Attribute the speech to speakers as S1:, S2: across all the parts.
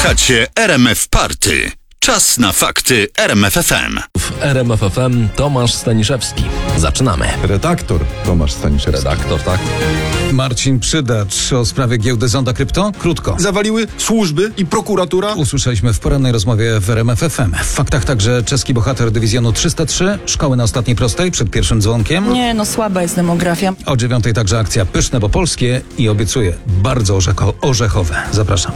S1: Słuchacie RMF Party. Czas na fakty RMF FM.
S2: W RMF FM Tomasz Staniszewski. Zaczynamy.
S3: Redaktor Tomasz Staniszewski.
S2: Redaktor, tak.
S4: Marcin Przydacz o sprawie giełdy Zonda Krypto. Krótko.
S3: Zawaliły służby i prokuratura.
S4: Usłyszeliśmy w porannej rozmowie w RMF FM. W faktach także czeski bohater dywizjonu 303, szkoły na ostatniej prostej przed pierwszym dzwonkiem.
S5: Nie, no słaba jest demografia.
S4: O 9:00 także akcja Pyszne, bo polskie i obiecuję bardzo orzechowe. Zapraszam.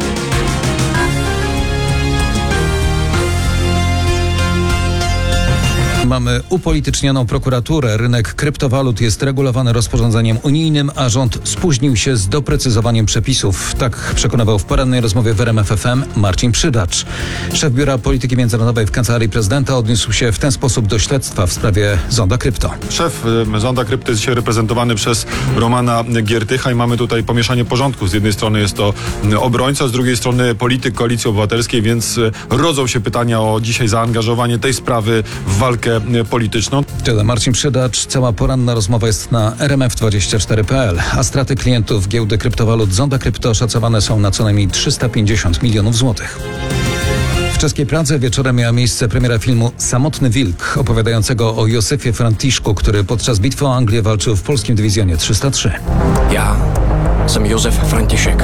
S4: Mamy upolitycznioną prokuraturę. Rynek kryptowalut jest regulowany rozporządzeniem unijnym, a rząd spóźnił się z doprecyzowaniem przepisów. Tak przekonywał w porannej rozmowie w RMF FM Marcin Przydacz. Szef Biura Polityki Międzynarodowej w Kancelarii Prezydenta odniósł się w ten sposób do śledztwa w sprawie Zonda Krypto.
S3: Szef Zonda Krypto jest dzisiaj reprezentowany przez Romana Giertycha i mamy tutaj pomieszanie porządków. Z jednej strony jest to obrońca, z drugiej strony polityk Koalicji Obywatelskiej, więc rodzą się pytania o dzisiaj zaangażowanie tej sprawy w walkę polityczną.
S4: Tyle Marcin Przydacz. Cała poranna rozmowa jest na rmf24.pl, a straty klientów giełdy kryptowalut Zonda Krypto szacowane są na co najmniej 350 milionów złotych. W czeskiej Pradze wieczorem miała miejsce premiera filmu Samotny Wilk, opowiadającego o Józefie Franciszku, który podczas bitwy o Anglię walczył w polskim dywizjonie 303.
S6: Ja jestem Józef Franciszek.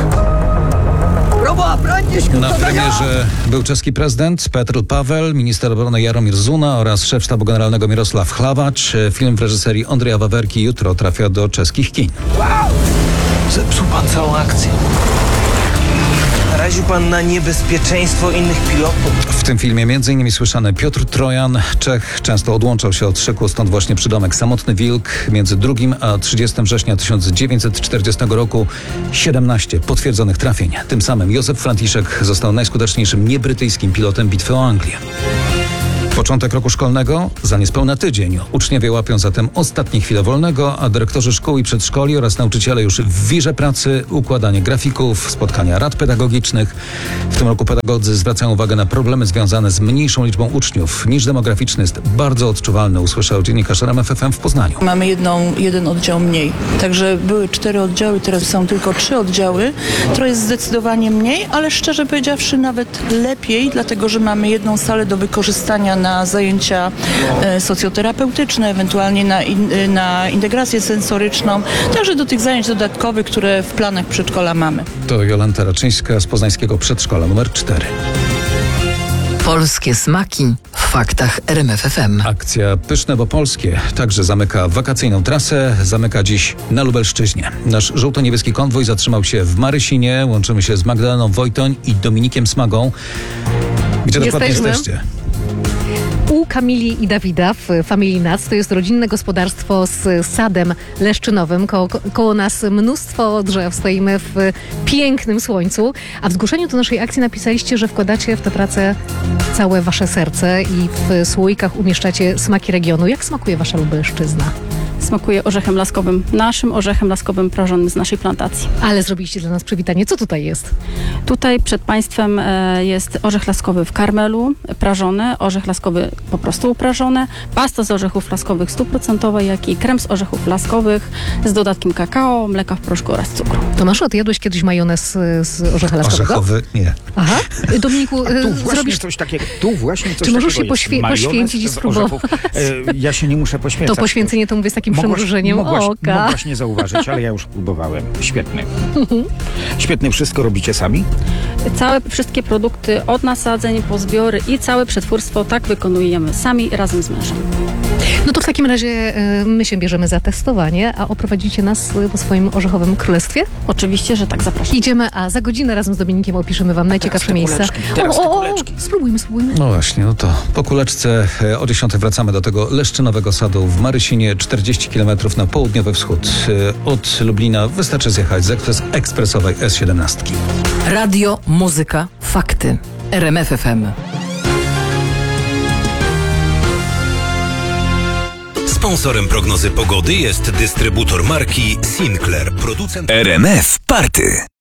S4: Na premierze był czeski prezydent Petr Paweł, minister obrony Jaromir Zuna oraz szef sztabu generalnego Mirosław Chlawacz. Film w reżyserii Ondrzeja Wawerki jutro trafia do czeskich kin.
S7: Zepsuł pan całą akcję. Naraził pan na niebezpieczeństwo innych pilotów.
S4: W tym filmie m.in. słyszany Piotr Trojan. Czech często odłączał się od szyku, stąd właśnie przydomek Samotny Wilk. Między 2 a 30 września 1940 roku 17 potwierdzonych trafień. Tym samym Józef Franciszek został najskuteczniejszym niebrytyjskim pilotem bitwy o Anglię. Początek roku szkolnego za niespełna tydzień. Uczniowie łapią zatem ostatnie chwile wolnego, a dyrektorzy szkół i przedszkoli oraz nauczyciele już w wirze pracy, układanie grafików, spotkania rad pedagogicznych. W tym roku pedagodzy zwracają uwagę na problemy związane z mniejszą liczbą uczniów. Niż demograficzny jest bardzo odczuwalny, usłyszał dziennikarz RMF FM w Poznaniu.
S5: Mamy jeden oddział mniej. Także były 4 oddziały, teraz są tylko 3 oddziały. To jest zdecydowanie mniej, ale szczerze powiedziawszy nawet lepiej, dlatego że mamy jedną salę do wykorzystania na zajęcia socjoterapeutyczne, ewentualnie na integrację sensoryczną, także do tych zajęć dodatkowych, które w planach przedszkola mamy.
S4: To Jolanta Raczyńska z poznańskiego przedszkola numer 4.
S8: Polskie smaki w faktach RMF FM.
S4: Akcja Pyszne, bo polskie także zamyka wakacyjną trasę, zamyka dziś na Lubelszczyźnie. Nasz żółto-niebieski konwój zatrzymał się w Marysinie. Łączymy się z Magdaleną Wojtoń i Dominikiem Smagą. Gdzie dokładnie jesteście?
S9: U Kamili i Dawida w Family Nuts. To jest rodzinne gospodarstwo z sadem leszczynowym. Koło nas mnóstwo drzew. Stoimy w pięknym słońcu. A w zgłoszeniu do naszej akcji napisaliście, że wkładacie w tę pracę całe wasze serce i w słoikach umieszczacie smaki regionu. Jak smakuje wasza Lubelszczyzna?
S10: Smakuje orzechem laskowym. Naszym orzechem laskowym prażonym z naszej plantacji.
S9: Ale zrobiliście dla nas przywitanie. Co tutaj jest?
S10: Tutaj przed Państwem jest orzech laskowy w karmelu, prażony, orzech laskowy po prostu uprażony, pasta z orzechów laskowych 100%, jak i krem z orzechów laskowych z dodatkiem kakao, mleka w proszku oraz cukru.
S9: Tomaszu, ty jadłeś kiedyś majonez z orzecha laskowego?
S4: Orzechowy? Nie.
S9: Aha. Dominiku, zrobisz...
S11: coś takiego. Tu właśnie coś
S9: Czy możesz
S11: takiego
S9: się poświęcić i spróbować?
S11: Ja się nie muszę poświęcać.
S9: To poświęcenie to mówię z takim przymrużeniem oka.
S11: Mogłaś nie zauważyć, ale ja już próbowałem. Świetny. Świetny. Wszystko robicie sami?
S10: Wszystkie produkty od nasadzeń po zbiory i całe przetwórstwo tak wykonujemy sami razem z mężem.
S9: No to w takim razie my się bierzemy za testowanie, a oprowadzicie nas po swoim orzechowym królestwie?
S10: Oczywiście, że tak, zapraszam.
S9: Idziemy, a za godzinę razem z Dominikiem opiszemy wam najciekawsze miejsca. Spróbujmy.
S4: No właśnie, no to po kuleczce o 10:00 wracamy do tego leszczynowego sadu w Marysinie, 40 km na południowy wschód. Od Lublina wystarczy zjechać z ekspresowej S17.
S8: Radio, muzyka, fakty. RMF FM.
S1: Sponsorem prognozy pogody jest dystrybutor marki Sinclair, producent RMF Party.